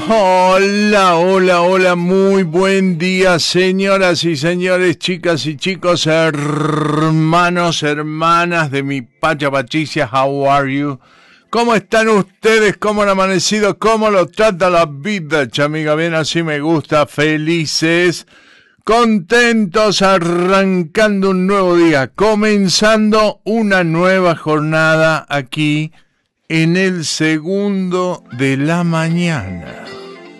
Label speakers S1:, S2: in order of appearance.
S1: Hola, hola, hola, muy buen día, señoras y señores, chicas y chicos, hermanos, hermanas de mi Pacha Patricia, how are you? ¿Cómo están ustedes? ¿Cómo han amanecido? ¿Cómo lo trata la vida, chamiga? Bien, así me gusta, felices, contentos, arrancando un nuevo día, comenzando una nueva jornada aquí en el segundo de la mañana.